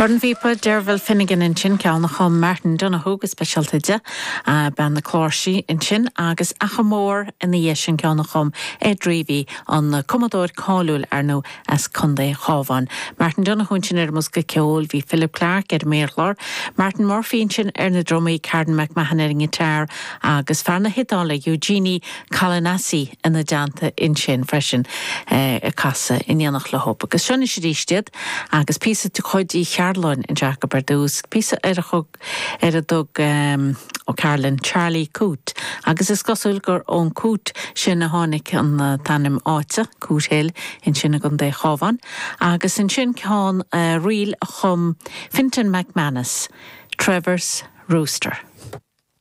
Corn Vipa, Derval Finnegan in Chin, Calnachom Martin Donahoe, specialty, ban the Clorshi in Chin, Agus Achamore in the Yeshin Calnachom, Edrivi on the Commodore Callul Arno as Conde Hovan. Martin Donahoe in Chin Muska Keol, V. Philip Clark, Ed Meirlor, Martin Murphy in Chin, Erna Drummy, Carden McMahon in guitar, Agus Farna Hidala, Eugenie Kalanasi in the Janta in Chin, freshen a casa in Yanach Lahop. Agus Shoni Shadished, Agus piece to Kodi Charlon in Jacob Berdus, piece of dog o Carlin Charlie Coot. Agus is Gosulgur on Coot, Shinnahonik on the Tanim Otta, Coot Hill in Shinnagunde Hovan. Agus in Shinkon real hum Finton McManus, Trevor's Rooster.